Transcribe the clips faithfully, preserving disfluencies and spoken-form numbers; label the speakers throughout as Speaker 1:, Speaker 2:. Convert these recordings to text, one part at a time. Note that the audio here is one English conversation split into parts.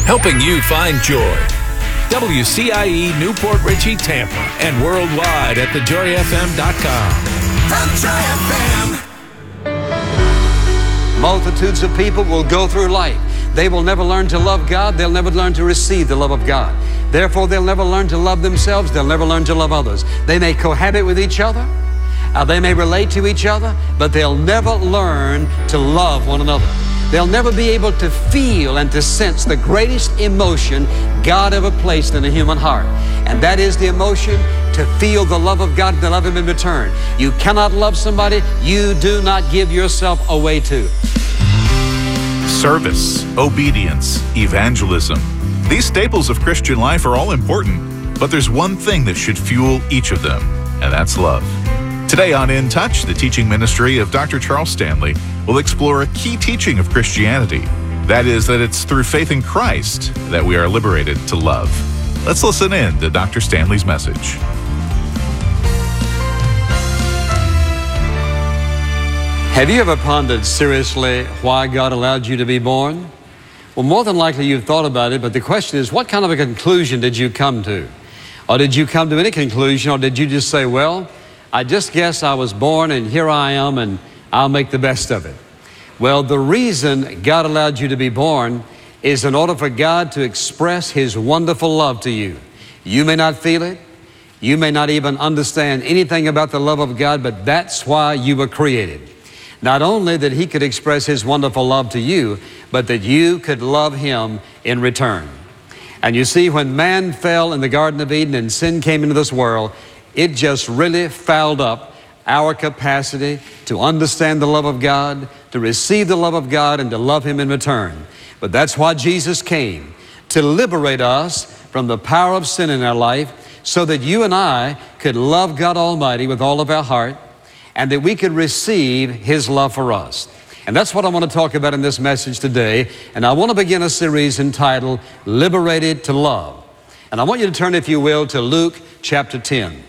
Speaker 1: helping you find joy. W C I E Newport Richey, Tampa, and worldwide at the joy f m dot com.
Speaker 2: The Joy F M.
Speaker 3: Multitudes of people will go through life. They will never learn to love God. They'll never learn to receive the love of God. Therefore, they'll never learn to love themselves. They'll never learn to love others. They may cohabit with each other. Uh, they may relate to each other, but they'll never learn to love one another. They'll never be able to feel and to sense the greatest emotion God ever placed in a human heart. And that is the emotion to feel the love of God and to love Him in return. You cannot love somebody you do not give yourself away to.
Speaker 4: Service, obedience, evangelism. These staples of Christian life are all important, but there's one thing that should fuel each of them, and that's love. Today on In Touch, the teaching ministry of Doctor Charles Stanley will explore a key teaching of Christianity. That is that it's through faith in Christ that we are liberated to love. Let's listen in to Doctor Stanley's message.
Speaker 3: Have you ever pondered seriously why God allowed you to be born? Well, more than likely you've thought about it, but the question is, what kind of a conclusion did you come to? Or did you come to any conclusion, or did you just say, well, I just guess I was born and here I am and I'll make the best of it? Well, the reason God allowed you to be born is in order for God to express His wonderful love to you. You may not feel it. You may not even understand anything about the love of God, but that's why you were created. Not only that He could express His wonderful love to you, but that you could love Him in return. And you see, when man fell in the Garden of Eden and sin came into this world, it just really fouled up our capacity to understand the love of God, to receive the love of God, and to love Him in return. But that's why Jesus came, to liberate us from the power of sin in our life, so that you and I could love God Almighty with all of our heart, and that we could receive His love for us. And that's what I want to talk about in this message today. And I want to begin a series entitled, Liberated to Love. And I want you to turn, if you will, to Luke chapter ten.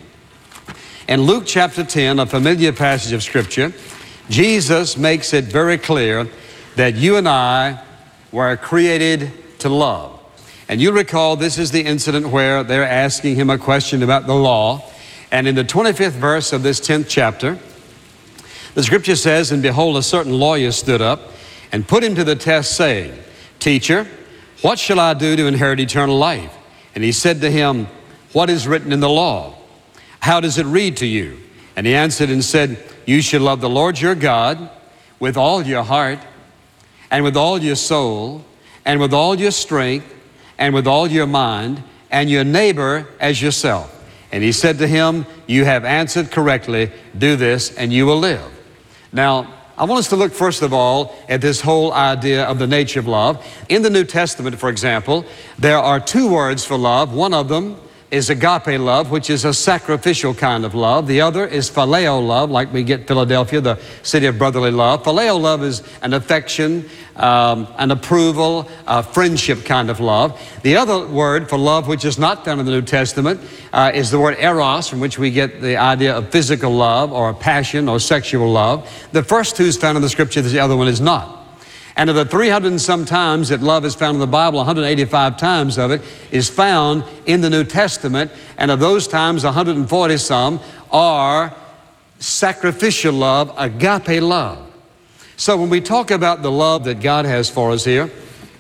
Speaker 3: In Luke chapter ten, a familiar passage of Scripture, Jesus makes it very clear that you and I were created to love. And you recall this is the incident where they're asking Him a question about the law. And in the twenty-fifth verse of this tenth chapter, the Scripture says, and behold, a certain lawyer stood up and put Him to the test, saying, Teacher, what shall I do to inherit eternal life? And He said to him, What is written in the law? How does it read to you? And he answered and said, You shall love the Lord your God with all your heart, and with all your soul, and with all your strength, and with all your mind, and your neighbor as yourself. And he said to him, You have answered correctly. Do this, and you will live. Now, I want us to look first of all at this whole idea of the nature of love. In the New Testament, for example, there are two words for love. One of them is agape love, which is a sacrificial kind of love. The other is phileo love, like we get Philadelphia, the city of brotherly love. Phileo love is an affection, um, an approval, a friendship kind of love. The other word for love, which is not found in the New Testament, uh, is the word eros, from which we get the idea of physical love or passion or sexual love. The first two is found in the Scripture, the other one is not. And of the three hundred and some times that love is found in the Bible, one hundred eighty-five times of it is found in the New Testament. And of those times, one hundred forty some are sacrificial love, agape love. So when we talk about the love that God has for us here,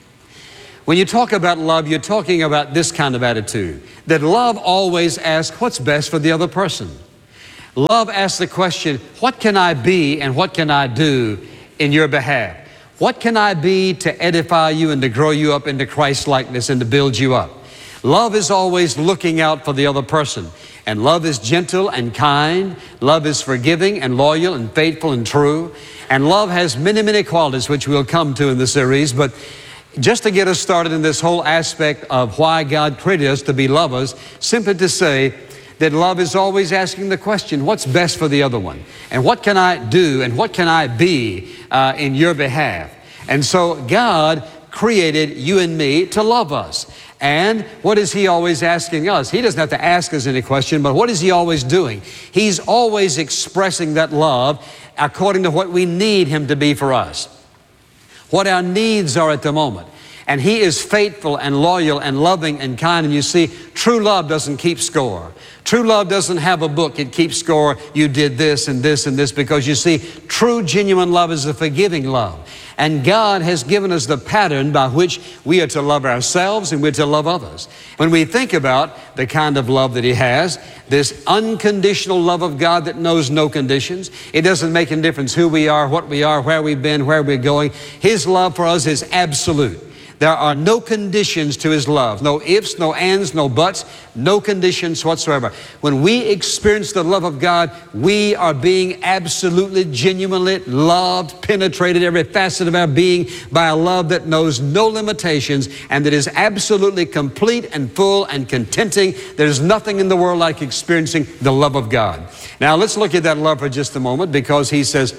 Speaker 3: when you talk about love, you're talking about this kind of attitude, that love always asks what's best for the other person. Love asks the question, what can I be and what can I do in your behalf? What can I be to edify you and to grow you up into Christ-likeness and to build you up? Love is always looking out for the other person. And love is gentle and kind. Love is forgiving and loyal and faithful and true. And love has many, many qualities which we'll come to in the series. But just to get us started in this whole aspect of why God created us to be lovers, simply to say that love is always asking the question, what's best for the other one? And what can I do and what can I be uh, in your behalf? And so God created you and me to love us. And what is He always asking us? He doesn't have to ask us any question, but what is He always doing? He's always expressing that love according to what we need Him to be for us, what our needs are at the moment. And He is faithful and loyal and loving and kind. And you see, true love doesn't keep score. True love doesn't have a book. It keeps score. You did this and this and this, because you see, true, genuine love is a forgiving love. And God has given us the pattern by which we are to love ourselves and we're to love others. When we think about the kind of love that He has, this unconditional love of God that knows no conditions, it doesn't make any difference who we are, what we are, where we've been, where we're going. His love for us is absolute. There are no conditions to His love. No ifs, no ands, no buts, no conditions whatsoever. When we experience the love of God, we are being absolutely, genuinely loved, penetrated every facet of our being by a love that knows no limitations and that is absolutely complete and full and contenting. There's nothing in the world like experiencing the love of God. Now let's look at that love for just a moment, because He says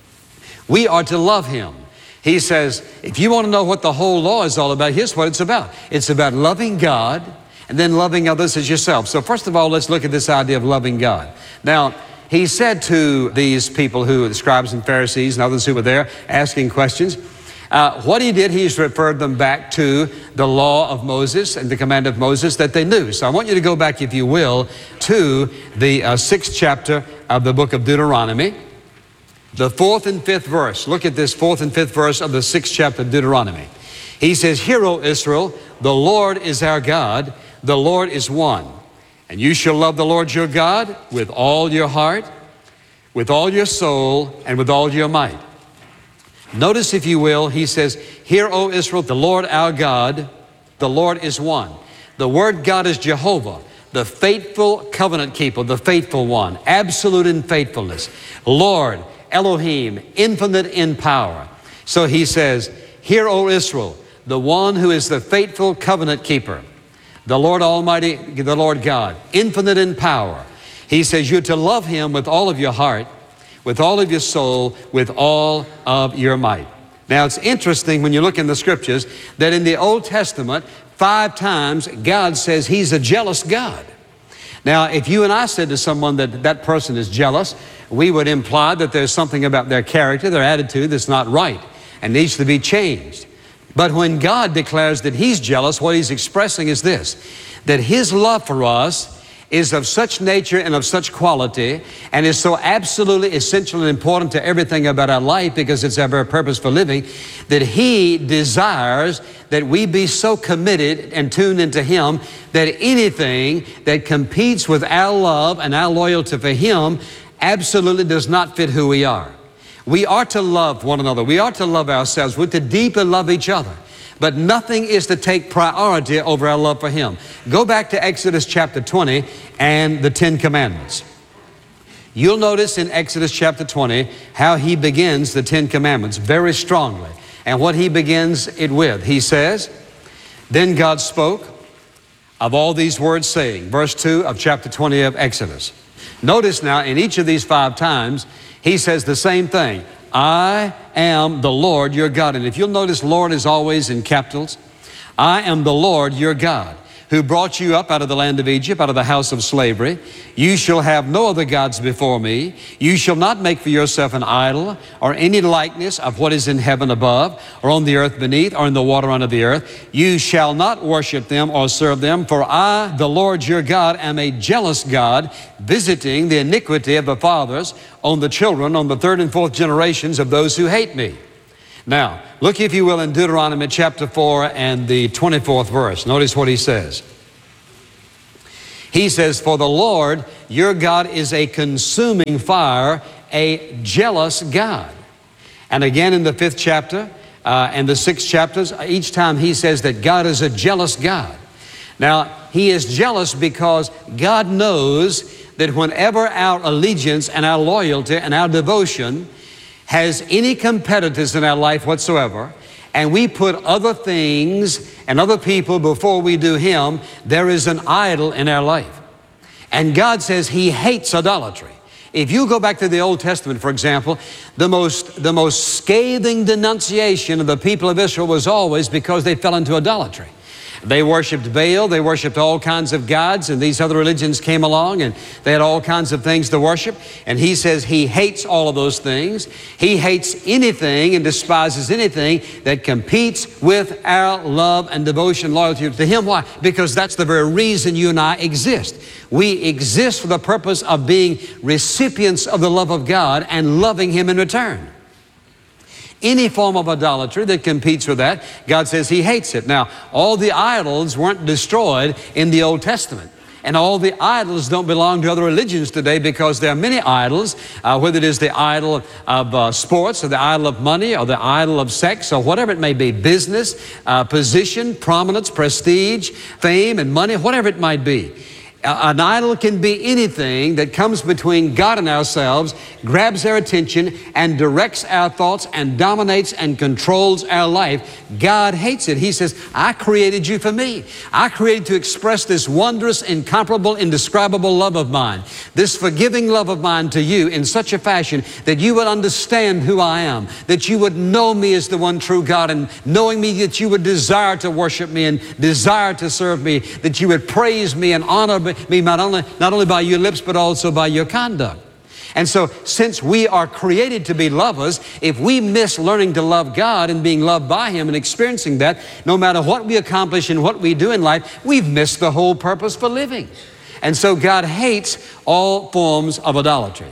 Speaker 3: we are to love Him. He says, if you want to know what the whole law is all about, here's what it's about. It's about loving God and then loving others as yourself. So first of all, let's look at this idea of loving God. Now, He said to these people who, the scribes and Pharisees and others who were there asking questions, uh, what He did, He's referred them back to the law of Moses and the command of Moses that they knew. So I want you to go back, if you will, to the uh, sixth chapter of the book of Deuteronomy. The fourth and fifth verse. Look at this fourth and fifth verse of the sixth chapter of Deuteronomy. He says, "Hear, O Israel, the Lord is our God, the Lord is one. And you shall love the Lord your God with all your heart, with all your soul, and with all your might." Notice, if you will, He says, "Hear, O Israel, the Lord our God, the Lord is one." The word God is Jehovah, the faithful covenant keeper, the faithful one, absolute in faithfulness. Lord, Elohim, infinite in power. So He says, "Hear, O Israel, the one who is the faithful covenant keeper, the Lord Almighty, the Lord God, infinite in power." He says you're to love Him with all of your heart, with all of your soul, with all of your might. Now it's interesting when you look in the scriptures that in the Old Testament, five times God says He's a jealous God. Now, if you and I said to someone that that person is jealous, we would imply that there's something about their character, their attitude that's not right and needs to be changed. But when God declares that He's jealous, what He's expressing is this, that His love for us is of such nature and of such quality and is so absolutely essential and important to everything about our life, because it's our very purpose for living, that He desires that we be so committed and tuned into Him that anything that competes with our love and our loyalty for Him absolutely does not fit who we are. We are to love one another. We are to love ourselves. We're to deeply love each other. But nothing is to take priority over our love for Him. Go back to Exodus chapter twenty and the Ten Commandments. You'll notice in Exodus chapter twenty how He begins the Ten Commandments very strongly. And what He begins it with, He says, "Then God spoke of all these words saying," verse two of chapter twenty of Exodus. Notice now in each of these five times, He says the same thing. "I am the Lord your God." And if you'll notice, Lord is always in capitals. "I am the Lord your God, who brought you up out of the land of Egypt, out of the house of slavery. You shall have no other gods before me. You shall not make for yourself an idol or any likeness of what is in heaven above, or on the earth beneath, or in the water under the earth. You shall not worship them or serve them, for I, the Lord your God, am a jealous God, visiting the iniquity of the fathers on the children, on the third and fourth generations of those who hate me." Now, look, if you will, in Deuteronomy chapter four and the twenty-fourth verse. Notice what He says. He says, "For the Lord your God is a consuming fire, a jealous God." And again in the fifth chapter uh, and the sixth chapters, each time He says that God is a jealous God. Now, He is jealous because God knows that whenever our allegiance and our loyalty and our devotion has any competitors in our life whatsoever, and we put other things and other people before we do Him, there is an idol in our life. And God says He hates idolatry. If you go back to the Old Testament, for example, the most, the most scathing denunciation of the people of Israel was always because they fell into idolatry. They worshiped Baal, they worshiped all kinds of gods, and these other religions came along and they had all kinds of things to worship. And he says he hates all of those things. He hates anything and despises anything that competes with our love and devotion and loyalty to him. Why? Because that's the very reason you and I exist. We exist for the purpose of being recipients of the love of God and loving him in return. Any form of idolatry that competes with that, God says he hates it. Now, all the idols weren't destroyed in the Old Testament. And all the idols don't belong to other religions today, because there are many idols, uh, whether it is the idol of uh, sports or the idol of money or the idol of sex or whatever it may be, business, uh, position, prominence, prestige, fame and money, whatever it might be. An idol can be anything that comes between God and ourselves, grabs our attention, and directs our thoughts, and dominates and controls our life. God hates it. He says, I created you for me. I created to express this wondrous, incomparable, indescribable love of mine, this forgiving love of mine to you in such a fashion that you would understand who I am, that you would know me as the one true God, and knowing me that you would desire to worship me and desire to serve me, that you would praise me and honor me me not only, not only by your lips, but also by your conduct. And so, since we are created to be lovers, if we miss learning to love God and being loved by him and experiencing that, no matter what we accomplish and what we do in life, we've missed the whole purpose for living. And so God hates all forms of idolatry.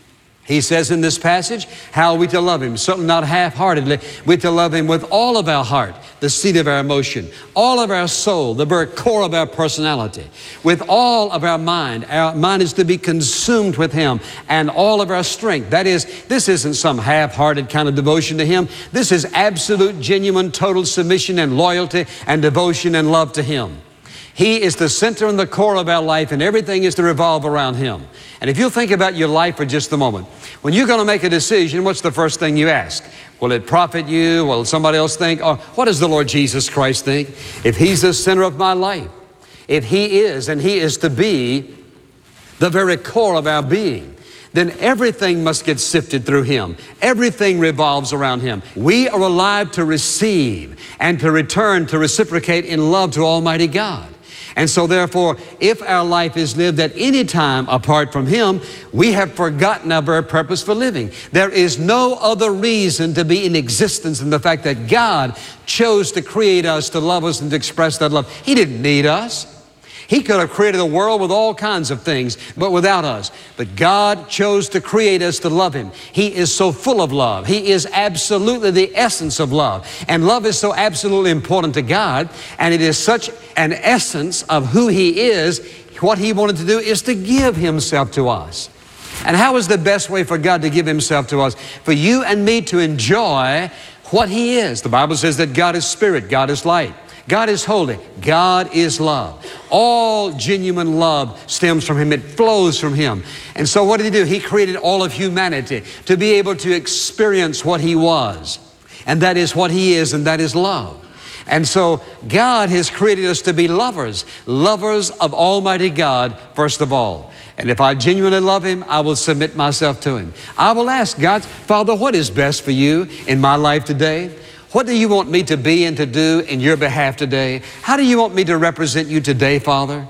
Speaker 3: He says in this passage, how are we to love him? Certainly not half-heartedly. We're to love him with all of our heart, the seat of our emotion, all of our soul, the very core of our personality, with all of our mind. Our mind is to be consumed with him, and all of our strength. That is, this isn't some half-hearted kind of devotion to him. This is absolute, genuine, total submission and loyalty and devotion and love to him. He is the center and the core of our life, and everything is to revolve around him. And if you'll think about your life for just a moment, when you're going to make a decision, what's the first thing you ask? Will it profit you? Will somebody else think? Or what does the Lord Jesus Christ think? If he's the center of my life, if he is, and he is to be the very core of our being, then everything must get sifted through him. Everything revolves around him. We are alive to receive and to return, to reciprocate in love to Almighty God. And so therefore, if our life is lived at any time apart from him, we have forgotten our very purpose for living. There is no other reason to be in existence than the fact that God chose to create us, to love us, and to express that love. He didn't need us. He could have created a world with all kinds of things, but without us. But God chose to create us to love him. He is so full of love. He is absolutely the essence of love. And love is so absolutely important to God, and it is such an essence of who he is. What he wanted to do is to give himself to us. And how is the best way for God to give himself to us? For you and me to enjoy what he is. The Bible says that God is spirit, God is light. God is holy. God is love. All genuine love stems from him. It flows from him. And so what did he do? He created all of humanity to be able to experience what he was. And that is what he is, and that is love. And so God has created us to be lovers. Lovers of Almighty God, first of all. And if I genuinely love him, I will submit myself to him. I will ask God, Father, what is best for you in my life today? What do you want me to be and to do in your behalf today? How do you want me to represent you today, Father?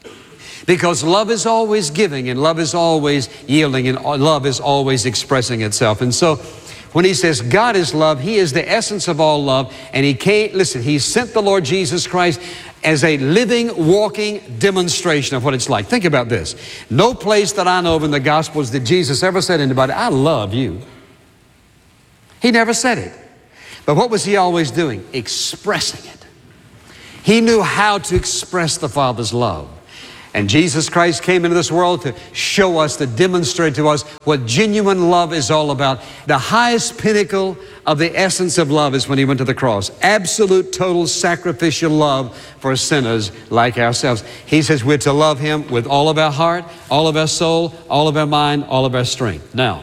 Speaker 3: Because love is always giving, and love is always yielding, and love is always expressing itself. And so when he says God is love, he is the essence of all love. And he came, listen, he sent the Lord Jesus Christ as a living, walking demonstration of what it's like. Think about this. No place that I know of in the Gospels did Jesus ever say to anybody, I love you. He never said it. But what was he always doing? Expressing it. He knew how to express the Father's love. And Jesus Christ came into this world to show us, to demonstrate to us what genuine love is all about. The highest pinnacle of the essence of love is when he went to the cross. Absolute, total, sacrificial love for sinners like ourselves. He says we're to love him with all of our heart, all of our soul, all of our mind, all of our strength. Now,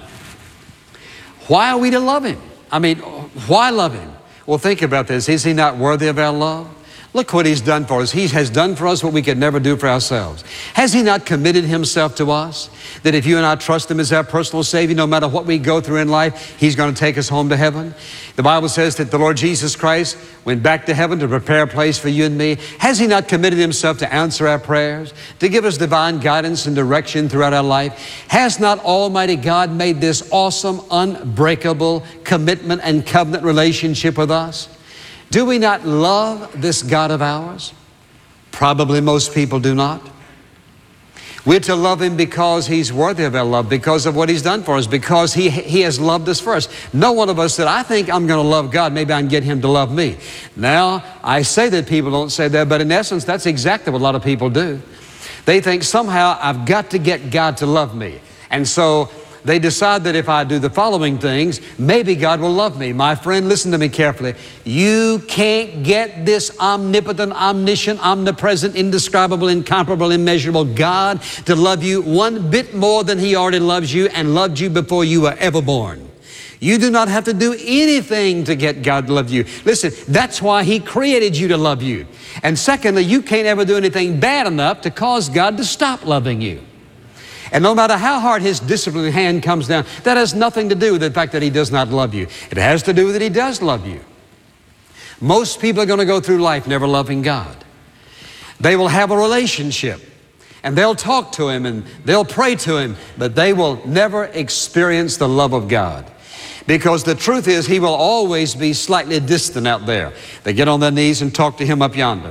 Speaker 3: why are we to love him? I mean, why love him? Well, think about this. Is he not worthy of our love? Look what He's done for us. He has done for us what we could never do for ourselves. Has He not committed Himself to us? That if you and I trust Him as our personal Savior, no matter what we go through in life, He's going to take us home to heaven. The Bible says that the Lord Jesus Christ went back to heaven to prepare a place for you and me. Has He not committed Himself to answer our prayers, to give us divine guidance and direction throughout our life? Has not Almighty God made this awesome, unbreakable commitment and covenant relationship with us? Do we not love this God of ours? Probably most people do not. We're to love Him because He's worthy of our love, because of what He's done for us, because He, he has loved us first. No one of us said, I think I'm going to love God, maybe I can get Him to love me. Now, I say that people don't say that, but in essence, that's exactly what a lot of people do. They think somehow I've got to get God to love me. And so they decide that if I do the following things, maybe God will love me. My friend, listen to me carefully. You can't get this omnipotent, omniscient, omnipresent, indescribable, incomparable, immeasurable God to love you one bit more than He already loves you and loved you before you were ever born. You do not have to do anything to get God to love you. Listen, that's why He created you to love you. And secondly, you can't ever do anything bad enough to cause God to stop loving you. And no matter how hard His disciplining hand comes down, that has nothing to do with the fact that He does not love you. It has to do with that He does love you. Most people are going to go through life never loving God. They will have a relationship, and they'll talk to Him, and they'll pray to Him, but they will never experience the love of God. Because the truth is, He will always be slightly distant out there. They get on their knees and talk to Him up yonder.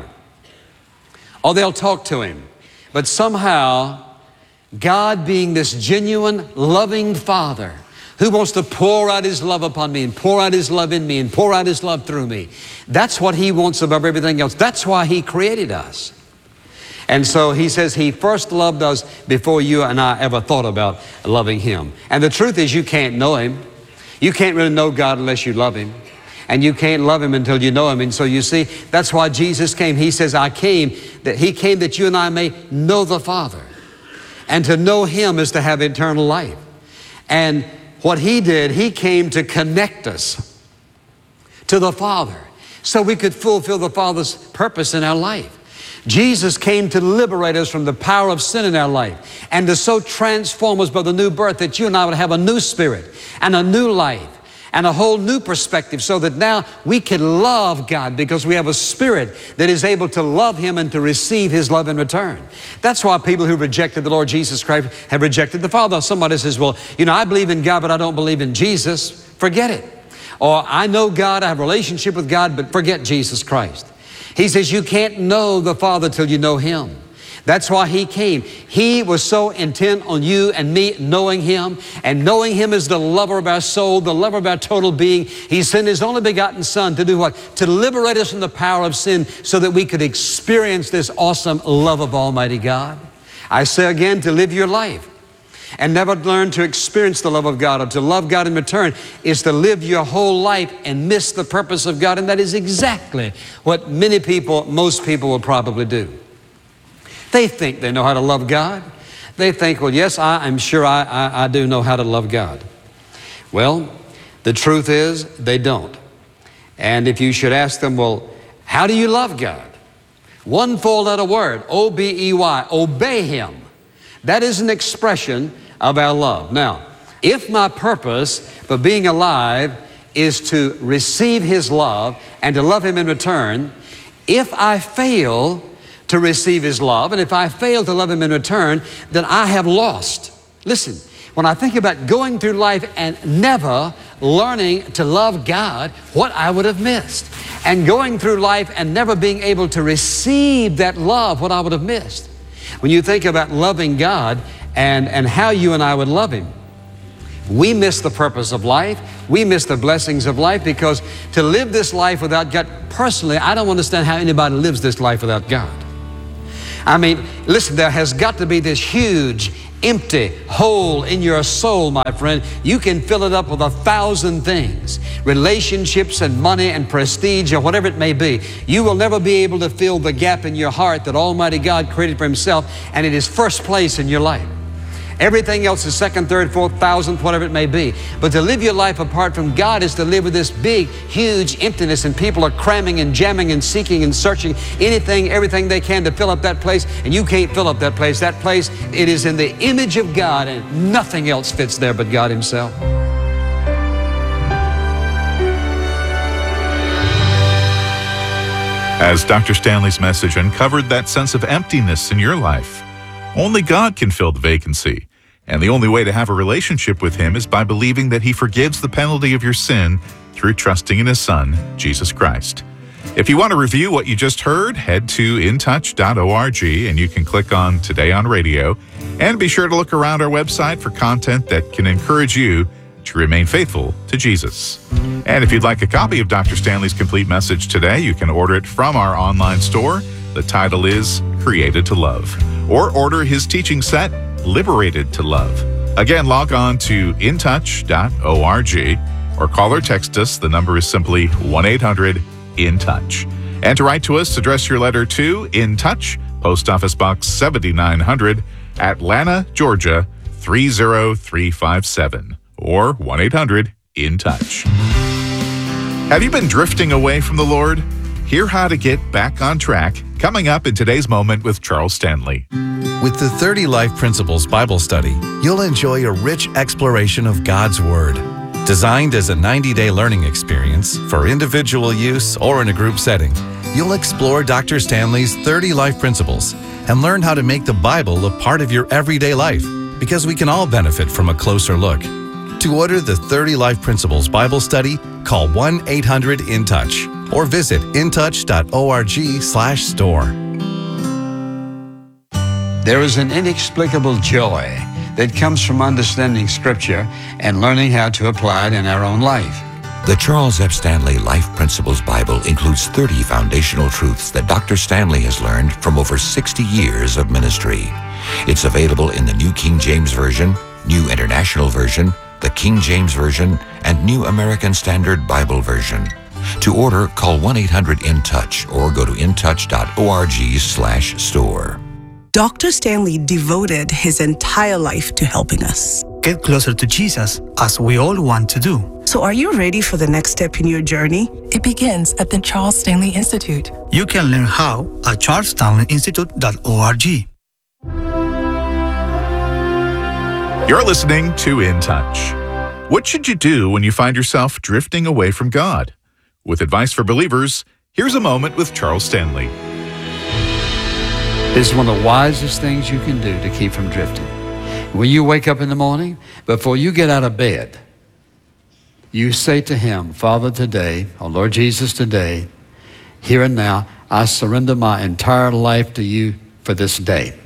Speaker 3: Or they'll talk to Him, but somehow God, being this genuine, loving Father who wants to pour out His love upon me and pour out His love in me and pour out His love through me. That's what He wants above everything else. That's why He created us. And so He says He first loved us before you and I ever thought about loving Him. And the truth is, you can't know Him. You can't really know God unless you love Him. And you can't love Him until you know Him. And so you see, that's why Jesus came. He says, I came, that He came that you and I may know the Father. And to know Him is to have eternal life. And what He did, He came to connect us to the Father so we could fulfill the Father's purpose in our life. Jesus came to liberate us from the power of sin in our life and to so transform us by the new birth that you and I would have a new spirit and a new life and a whole new perspective, so that now we can love God because we have a spirit that is able to love Him and to receive His love in return. That's why people who rejected the Lord Jesus Christ have rejected the Father. Somebody says, well, you know, I believe in God, but I don't believe in Jesus. Forget it. Or I know God, I have a relationship with God, but forget Jesus Christ. He says you can't know the Father till you know Him. That's why He came. He was so intent on you and me knowing Him, and knowing Him as the lover of our soul, the lover of our total being. He sent His only begotten Son to do what? To liberate us from the power of sin so that we could experience this awesome love of Almighty God. I say again, to live your life and never learn to experience the love of God or to love God in return is to live your whole life and miss the purpose of God. And that is exactly what many people, most people will probably do. They think they know how to love God. They think, well, yes, I, I'm sure I, I, I do know how to love God. Well, the truth is they don't. And if you should ask them, well, how do you love God? One four-letter word, O B E Y, obey Him. That is an expression of our love. Now, if my purpose for being alive is to receive His love and to love Him in return, if I fail to receive His love, and if I fail to love Him in return, then I have lost. Listen, when I think about going through life and never learning to love God, what I would have missed. And going through life and never being able to receive that love, what I would have missed. When you think about loving God and, and how you and I would love Him, we miss the purpose of life. We miss the blessings of life, because to live this life without God, personally, I don't understand how anybody lives this life without God. I mean, listen, there has got to be this huge, empty hole in your soul, my friend. You can fill it up with a thousand things, relationships and money and prestige or whatever it may be. You will never be able to fill the gap in your heart that Almighty God created for Himself, and it is first place in your life. Everything else is second, third, fourth, thousandth, whatever it may be. But to live your life apart from God is to live with this big, huge emptiness, and people are cramming and jamming and seeking and searching anything, everything they can to fill up that place, and you can't fill up that place. That place, it is in the image of God, and nothing else fits there but God Himself.
Speaker 4: As Doctor Stanley's message uncovered that sense of emptiness in your life, only God can fill the vacancy. And the only way to have a relationship with Him is by believing that He forgives the penalty of your sin through trusting in His Son, Jesus Christ. If you want to review what you just heard, head to in touch dot org and you can click on Today on Radio. And be sure to look around our website for content that can encourage you to remain faithful to Jesus. And if you'd like a copy of Doctor Stanley's complete message today, you can order it from our online store. The title is Created to Love. Or order his teaching set, Liberated to Love. Again, log on to in touch dot org or call or text us. The number is simply one eight hundred in touch. And to write to us, address your letter to In Touch, Post Office Box seventy-nine hundred, Atlanta, Georgia three zero three five seven, or one eight hundred in touch. Have you been drifting away from the Lord? Hear how to get back on track coming up in today's Moment with Charles Stanley.
Speaker 5: With the thirty Life Principles Bible Study, you'll enjoy a rich exploration of God's Word. Designed as a ninety-day learning experience for individual use or in a group setting, you'll explore Doctor Stanley's thirty Life Principles and learn how to make the Bible a part of your everyday life, because we can all benefit from a closer look. To order the thirty Life Principles Bible Study, call one eight hundred in touch or visit in touch dot org slash store.
Speaker 3: There is an inexplicable joy that comes from understanding Scripture and learning how to apply it in our own life.
Speaker 6: The Charles F. Stanley Life Principles Bible includes thirty foundational truths that Doctor Stanley has learned from over sixty years of ministry. It's available in the New King James Version, New International Version, the King James Version, and New American Standard Bible Version. To order, call one eight hundred in touch or go to in touch dot org slash store.
Speaker 7: Doctor Stanley devoted his entire life to helping us
Speaker 8: get closer to Jesus, as we all want to do.
Speaker 7: So are you ready for the next step in your journey?
Speaker 9: It begins at the Charles Stanley Institute.
Speaker 8: You can learn how at charles stanley institute dot org.
Speaker 4: You're listening to In Touch. What should you do when you find yourself drifting away from God? With advice for believers, here's a moment with Charles Stanley.
Speaker 3: This is one of the wisest things you can do to keep from drifting. When you wake up in the morning, before you get out of bed, you say to Him, Father, today, or Lord Jesus, today, here and now, I surrender my entire life to you for this day.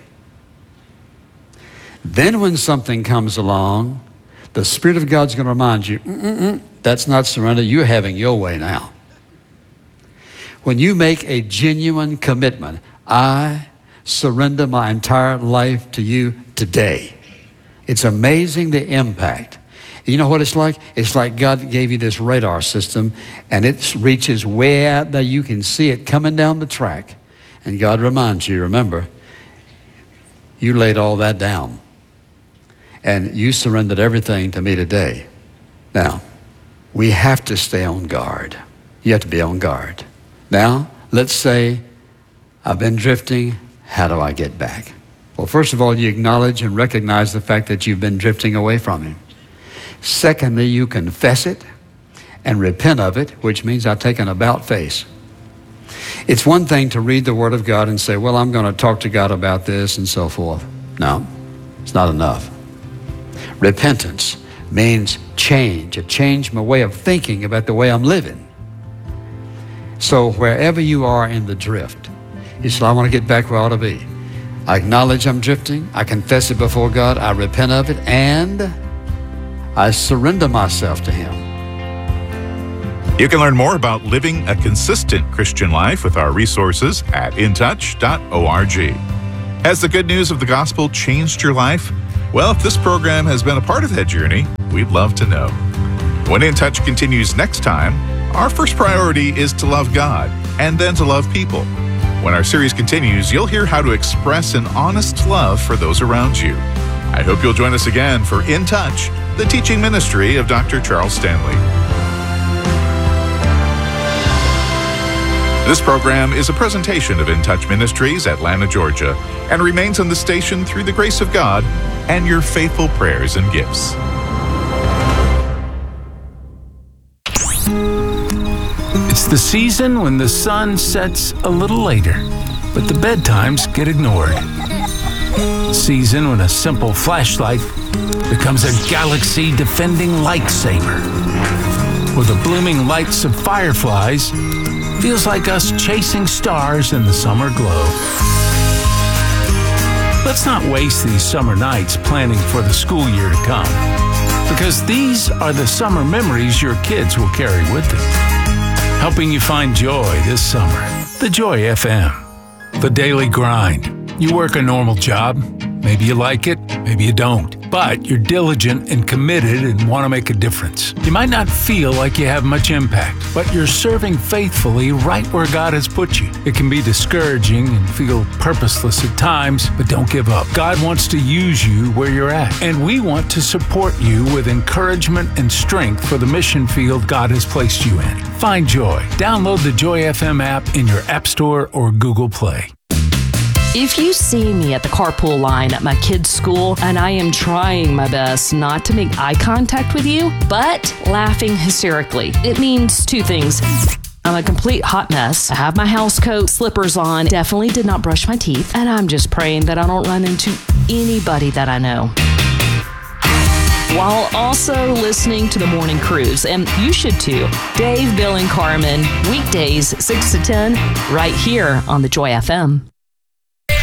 Speaker 3: Then when something comes along, the Spirit of God's going to remind you, Mm-mm-mm, that's not surrender. You're having your way now. When you make a genuine commitment, I surrender my entire life to you today. It's amazing the impact. You know what it's like? It's like God gave you this radar system, and it reaches way out there. You can see it coming down the track. And God reminds you, remember, you laid all that down. And you surrendered everything to me today. Now, we have to stay on guard. You have to be on guard. Now, let's say I've been drifting. How do I get back? Well, first of all, you acknowledge and recognize the fact that you've been drifting away from Him. Secondly, you confess it and repent of it, which means I take an about face. It's one thing to read the Word of God and say, well, I'm going to talk to God about this and so forth. No, it's not enough. Repentance means change, a change my way of thinking about the way I'm living. So wherever you are in the drift, you say, I want to get back where I ought to be. I acknowledge I'm drifting. I confess it before God. I repent of it, and I surrender myself to Him.
Speaker 4: You can learn more about living a consistent Christian life with our resources at in touch dot org. Has the good news of the gospel changed your life? Well, if this program has been a part of that journey, we'd love to know. When In Touch continues next time, our first priority is to love God and then to love people. When our series continues, you'll hear how to express an honest love for those around you. I hope you'll join us again for In Touch, the teaching ministry of Doctor Charles Stanley. This program is a presentation of In Touch Ministries, Atlanta, Georgia, and remains on the station through the grace of God and your faithful prayers and gifts.
Speaker 1: It's the season when the sun sets a little later, but the bedtimes get ignored. Season when a simple flashlight becomes a galaxy-defending lightsaber, or the blooming lights of fireflies feels like us chasing stars in the summer glow. Let's not waste these summer nights planning for the school year to come, because these are the summer memories your kids will carry with them, helping you find joy this summer. The Joy F M. The daily grind. You work a normal job. Maybe you like it, maybe you don't. But you're diligent and committed and want to make a difference. You might not feel like you have much impact, but you're serving faithfully right where God has put you. It can be discouraging and feel purposeless at times, but don't give up. God wants to use you where you're at, and we want to support you with encouragement and strength for the mission field God has placed you in. Find joy. Download the Joy F M app in your App Store or Google Play.
Speaker 10: If you see me at the carpool line at my kids' school, and I am trying my best not to make eye contact with you, but laughing hysterically, it means two things. I'm a complete hot mess. I have my house coat, slippers on, definitely did not brush my teeth, and I'm just praying that I don't run into anybody that I know. While also listening to the Morning Cruise, and you should too. Dave, Bill, and Carmen, weekdays six to ten, right here on the Joy F M.